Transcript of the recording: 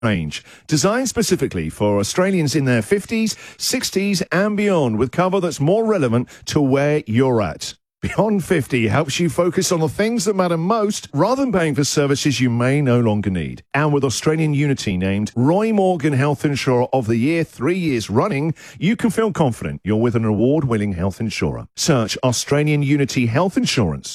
range, designed specifically for Australians in their 50s, 60s and beyond, with cover that's more relevant to where you're at. Beyond 50 helps you focus on the things that matter most rather than paying for services you may no longer need. And with Australian Unity named Roy Morgan Health Insurer of the Year 3 years running, you can feel confident you're with an award-winning health insurer. Search Australian Unity Health Insurance